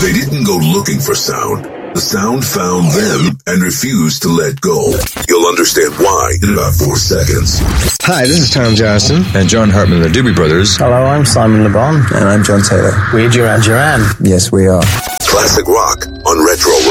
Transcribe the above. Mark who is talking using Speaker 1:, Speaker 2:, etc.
Speaker 1: They didn't go looking for sound. The sound found them and refused to let go. You'll understand why in about 4 seconds.
Speaker 2: Hi, this is Tom Johnson.
Speaker 3: And John Hartman, the Doobie Brothers.
Speaker 4: Hello, I'm Simon Le Bon.
Speaker 5: And I'm John Taylor.
Speaker 4: We're Duran Duran.
Speaker 5: Yes, we are.
Speaker 1: Classic rock on Retro Rock.